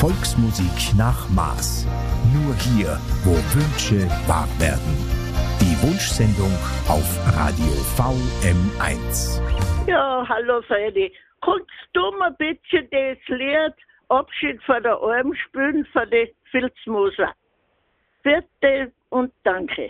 Volksmusik nach Maß. Nur hier, wo Wünsche wahr werden. Die Wunschsendung auf Radio VM1. Ja, hallo Freddy. Kannst du mir bitte das Lied Abschied von der Alm spielen von den Filzmoser? Bitte und danke.